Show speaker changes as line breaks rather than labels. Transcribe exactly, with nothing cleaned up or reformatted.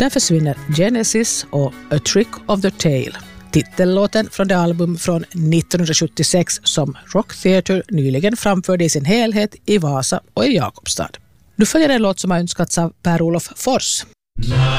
Där försvinner Genesis och A Trick of the Tail, titellåten från det album från nittonhundrasjuttiosex som Rock Theatre nyligen framförde i sin helhet i Vasa och i Jakobstad. Nu följer en låt som har önskats av Per-Olof Fors.